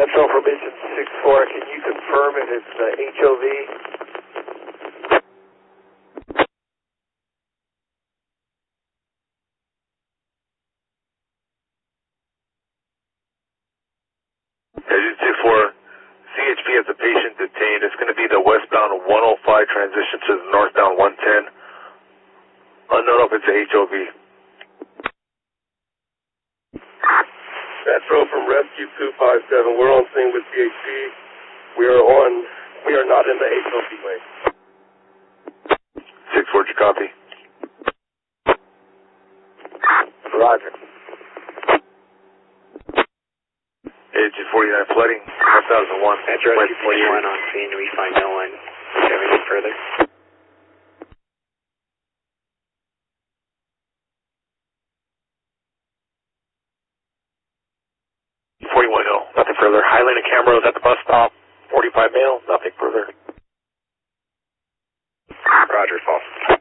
Metro from engine 6-4, can you confirm if it's HOV? Engine 6-4, CHP has a patient detained. It's going to be the westbound 105 transition to the northbound 110. Unknown if it's a HOV. Metro from Rescue 257. We're on scene with CHP. We are not in the HOV lane. 6-4, did you copy? Roger. Engine 49 flooding, 1001. Metro Rescue 41 on scene. We find no one. Do you have anything further? Nothing further. Highlane and Camaros at the bus stop. 45 male, nothing further. Roger, false.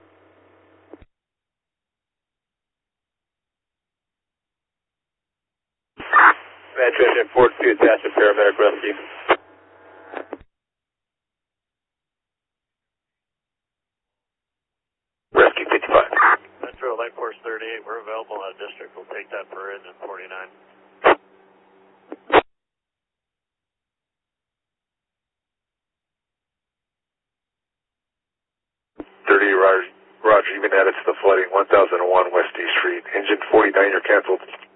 Metro engine 42 attached to paramedic rescue. Rescue 55. Metro Light Force 38, we're available at district. We'll take that for engine 49. 30, Roger, you've been added to the flooding, 1001 West D Street. Engine 49, you're canceled.